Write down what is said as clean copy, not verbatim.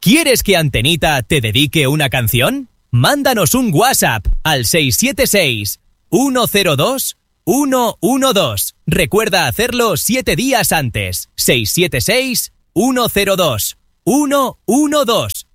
¿Quieres que Antenita te dedique una canción? Mándanos un WhatsApp al 676 102 112. Recuerda hacerlo 7 días antes. 676 102 112.